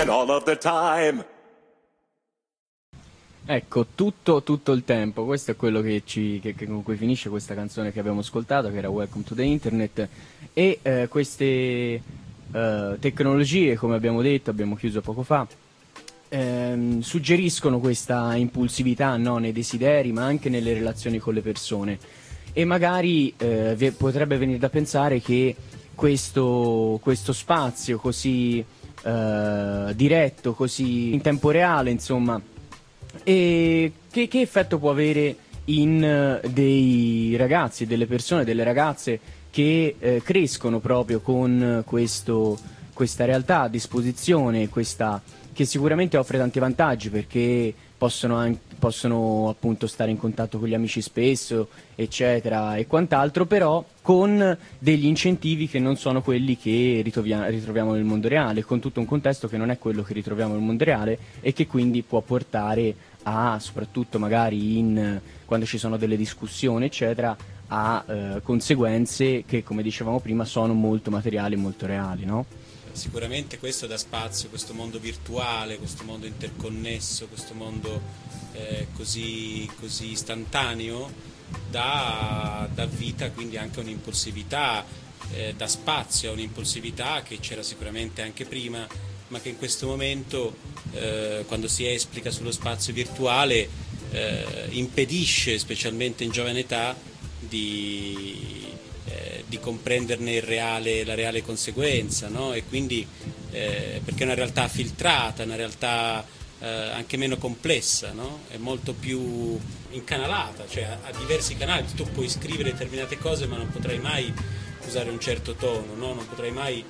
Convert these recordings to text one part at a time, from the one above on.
all of the time. Ecco, tutto il tempo, questo è quello che con cui finisce questa canzone che abbiamo ascoltato, che era Welcome to the Internet, e queste tecnologie, come abbiamo detto, abbiamo chiuso poco fa, suggeriscono questa impulsività, no, nei desideri, ma anche nelle relazioni con le persone, e magari potrebbe venire da pensare che questo spazio così diretto, così in tempo reale, insomma, e che effetto può avere in dei ragazzi, delle persone, delle ragazze che crescono proprio con questa realtà a disposizione, che sicuramente offre tanti vantaggi, perché possono appunto stare in contatto con gli amici spesso, eccetera, e quant'altro, però con degli incentivi che non sono quelli che ritroviamo nel mondo reale, con tutto un contesto che non è quello che ritroviamo nel mondo reale, e che quindi può portare a, soprattutto magari quando ci sono delle discussioni, eccetera, a conseguenze che, come dicevamo prima, sono molto materiali e molto reali, no? Sicuramente questo dà spazio, questo mondo virtuale, questo mondo interconnesso, questo mondo così istantaneo, dà vita quindi anche a un'impulsività, dà spazio a un'impulsività che c'era sicuramente anche prima, ma che in questo momento, quando si esplica sullo spazio virtuale, impedisce, specialmente in giovane età, di comprenderne la reale conseguenza, no? E quindi perché è una realtà filtrata, una realtà anche meno complessa, no? È molto più incanalata, cioè ha diversi canali, tu puoi scrivere determinate cose ma non potrai mai usare un certo tono, no? Non potrai mai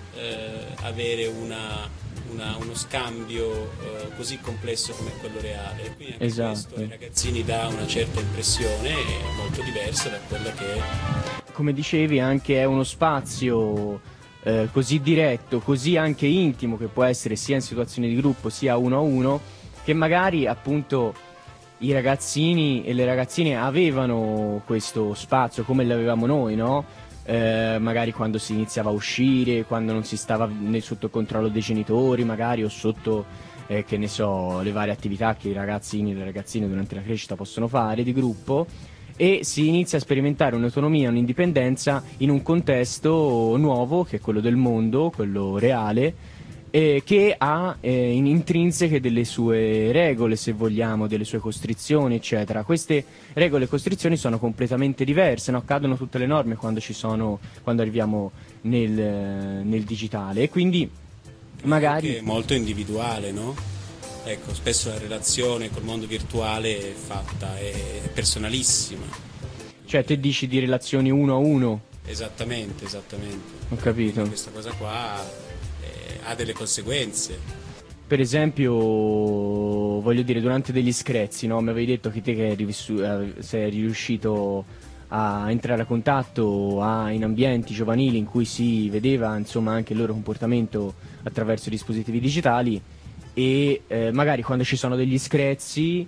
avere uno scambio così complesso come quello reale, e quindi anche questo ai ragazzini dà una certa impressione molto diversa da quella che è. Come dicevi, anche è uno spazio così diretto, così anche intimo, che può essere sia in situazioni di gruppo sia uno a uno, che magari appunto i ragazzini e le ragazzine avevano questo spazio come l'avevamo noi, no? Magari quando si iniziava a uscire, quando non si stava né sotto controllo dei genitori, magari, o sotto che ne so, le varie attività che i ragazzini e le ragazzine durante la crescita possono fare di gruppo, e si inizia a sperimentare un'autonomia, un'indipendenza in un contesto nuovo, che è quello del mondo, quello reale, che ha in intrinseche delle sue regole, se vogliamo, delle sue costrizioni, eccetera. Queste regole e costrizioni sono completamente diverse, no? Cadono tutte le norme quando arriviamo nel digitale, e quindi magari è molto individuale, no? Ecco, spesso la relazione col mondo virtuale è personalissima. Cioè, te dici di relazioni uno a uno? Esattamente. Ho capito. Quindi questa cosa qua ha delle conseguenze. Per esempio, voglio dire, durante degli screzi, no? Mi avevi detto che te che sei riuscito a entrare a contatto in ambienti giovanili in cui si vedeva, insomma, anche il loro comportamento attraverso i dispositivi digitali, e magari quando ci sono degli screzi,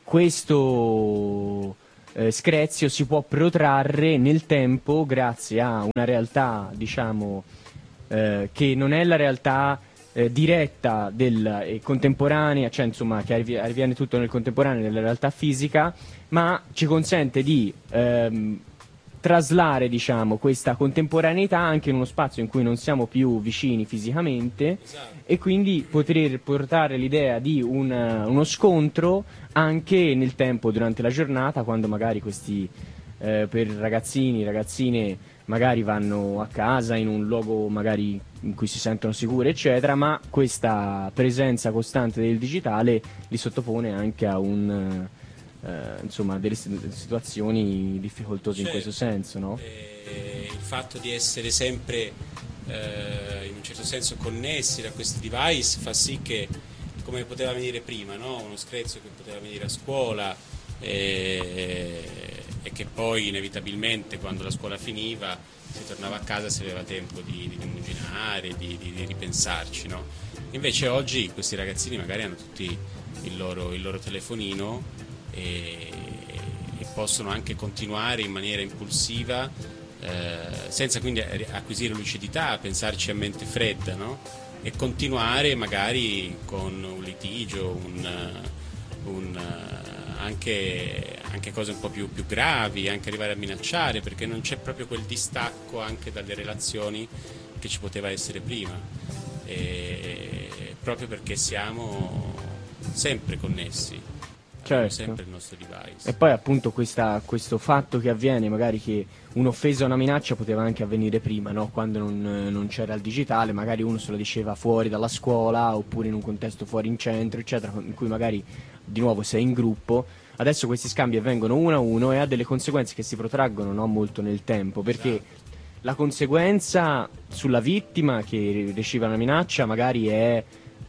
questo screzio si può protrarre nel tempo grazie a una realtà, diciamo, che non è la realtà diretta e contemporanea, cioè insomma che avviene tutto nel contemporaneo della realtà fisica, ma ci consente di traslare, diciamo, questa contemporaneità anche in uno spazio in cui non siamo più vicini fisicamente. Esatto. E quindi poter portare l'idea di uno scontro anche nel tempo, durante la giornata, quando magari questi per ragazzini, ragazzine, magari vanno a casa in un luogo magari in cui si sentono sicuri, eccetera, ma questa presenza costante del digitale li sottopone anche a insomma, delle situazioni difficoltose, in questo senso, no? Il fatto di essere sempre in un certo senso connessi da questi device fa sì che, come poteva venire prima, no? Uno screzio che poteva venire a scuola e che poi inevitabilmente, quando la scuola finiva, si tornava a casa, si aveva tempo di rimuginare, di ripensarci, no? Invece oggi questi ragazzini magari hanno tutti il loro telefonino e possono anche continuare in maniera impulsiva, senza quindi acquisire lucidità, pensarci a mente fredda, no? e continuare magari con un litigio, anche cose un po' più gravi, anche arrivare a minacciare, perché non c'è proprio quel distacco anche dalle relazioni che ci poteva essere prima, proprio perché siamo sempre connessi, abbiamo sempre il nostro device. E poi appunto questo fatto che avviene, magari che un'offesa o una minaccia poteva anche avvenire prima, no? Quando non c'era il digitale, magari uno se lo diceva fuori dalla scuola oppure in un contesto fuori in centro, eccetera, in cui magari di nuovo sei in gruppo. Adesso questi scambi avvengono uno a uno e ha delle conseguenze che si protraggono, no, molto nel tempo, perché esatto. La conseguenza sulla vittima che riceve una minaccia magari è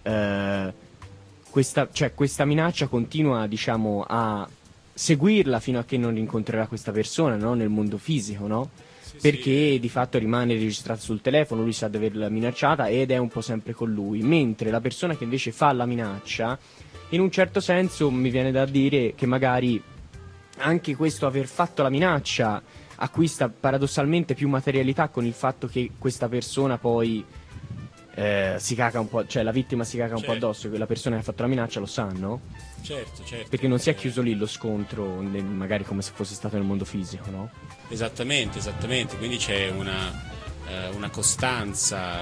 questa minaccia continua, diciamo, a seguirla fino a che non incontrerà questa persona, no? Nel mondo fisico, no? Sì, perché di fatto rimane registrato sul telefono, lui sa di averla minacciata ed è un po' sempre con lui, mentre la persona che invece fa la minaccia, in un certo senso mi viene da dire che magari anche questo aver fatto la minaccia acquista paradossalmente più materialità con il fatto che questa persona poi si caga un po', cioè la vittima si caga un po' addosso, che la persona che ha fatto la minaccia lo sa, no? Certo. Perché non si è chiuso lì lo scontro, magari come se fosse stato nel mondo fisico, no? Esattamente, quindi c'è una costanza,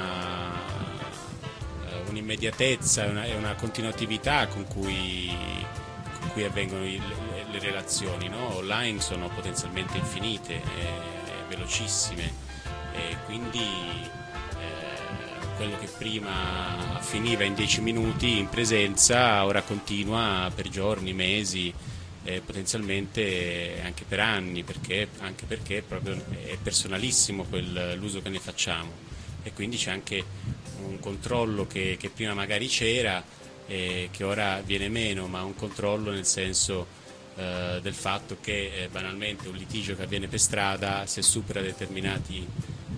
un'immediatezza e una continuatività con cui avvengono le relazioni, no? Online sono potenzialmente infinite, velocissime, e quindi quello che prima finiva in 10 minuti in presenza ora continua per giorni, mesi, potenzialmente anche per anni, anche perché proprio è personalissimo l'uso che ne facciamo, e quindi c'è anche un controllo che prima magari c'era, che ora viene meno, ma un controllo nel senso del fatto che banalmente un litigio che avviene per strada, se supera determinati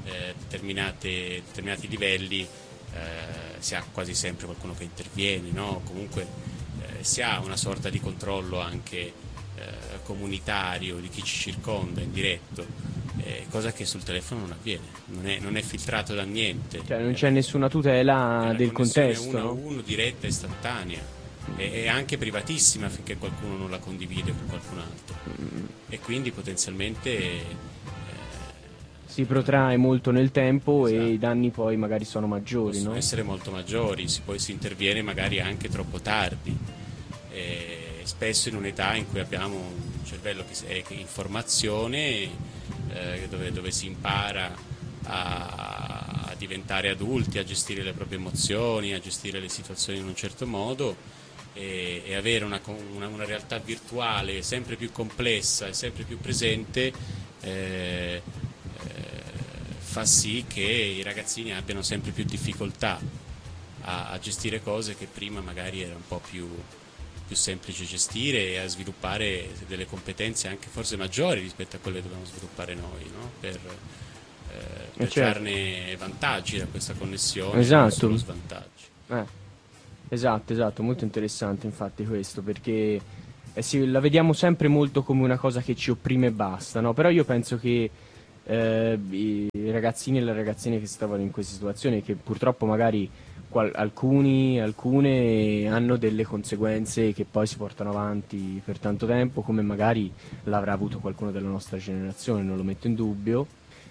livelli, si ha quasi sempre qualcuno che interviene, no? Comunque si ha una sorta di controllo anche comunitario di chi ci circonda, indiretto, cosa che sul telefono non avviene, non è filtrato da niente, cioè non c'è nessuna tutela del contesto, uno a uno, diretta, istantanea, e anche privatissima finché qualcuno non la condivide con qualcun altro, e quindi potenzialmente si protrae molto nel tempo, esatto. E i danni poi magari sono maggiori, possono no? essere molto maggiori, poi si interviene magari anche troppo tardi, spesso in un'età in cui abbiamo un cervello che è in formazione, dove si impara a diventare adulti, a gestire le proprie emozioni, a gestire le situazioni in un certo modo, e avere una realtà virtuale sempre più complessa e sempre più presente fa sì che i ragazzini abbiano sempre più difficoltà a gestire cose che prima magari era un po' più semplice gestire, e a sviluppare delle competenze anche forse maggiori rispetto a quelle che dobbiamo sviluppare noi, no? Per trarne vantaggi da questa connessione, esatto. Non solo svantaggi. Esatto, molto interessante infatti questo, perché la vediamo sempre molto come una cosa che ci opprime e basta, no? Però io penso che i ragazzini e le ragazzine che si trovano in queste situazioni, che purtroppo magari alcune hanno delle conseguenze che poi si portano avanti per tanto tempo, come magari l'avrà avuto qualcuno della nostra generazione, non lo metto in dubbio,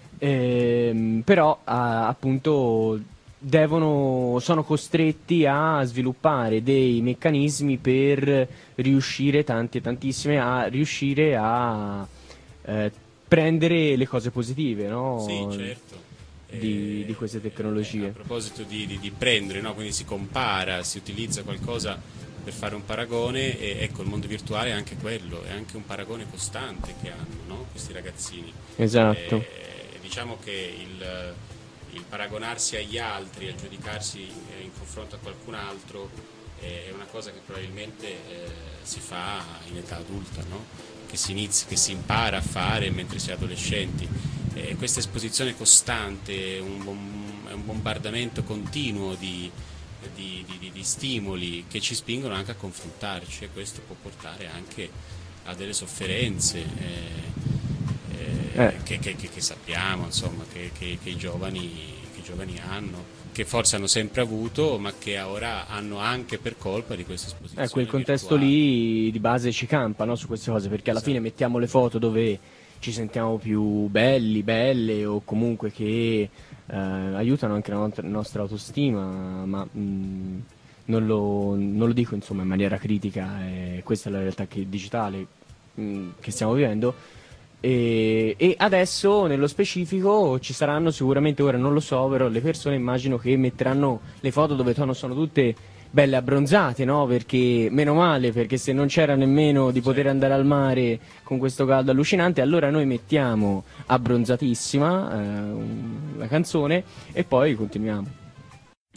però appunto sono costretti a sviluppare dei meccanismi per riuscire tantissime a riuscire a prendere le cose positive, no? Sì, certo. Di queste tecnologie. A proposito di prendere, no? Quindi si compara, si utilizza qualcosa per fare un paragone, e ecco, il mondo virtuale è anche quello, è anche un paragone costante che hanno, no? Questi ragazzini. Esatto. Diciamo che il paragonarsi agli altri, a giudicarsi in confronto a qualcun altro, è una cosa che probabilmente si fa in età adulta, no? Che si impara a fare mentre si è adolescenti. Questa esposizione costante, un bombardamento continuo di stimoli che ci spingono anche a confrontarci, e questo può portare anche a delle sofferenze che sappiamo, insomma, che i giovani hanno, che forse hanno sempre avuto, ma che ora hanno anche per colpa di questa esposizione Quel contesto virtuale. lì di base ci campa, no, su queste cose, perché alla fine mettiamo le foto dove ci sentiamo più belli, belle, o comunque che aiutano anche la nostra autostima, ma non lo dico insomma in maniera critica, questa è la realtà digitale che stiamo vivendo. E adesso nello specifico ci saranno sicuramente, ora non lo so, però le persone immagino che metteranno le foto dove sono tutte belle abbronzate, no? Perché meno male, perché se non c'era nemmeno di poter andare al mare con questo caldo allucinante, allora noi mettiamo abbronzatissima la canzone e poi continuiamo.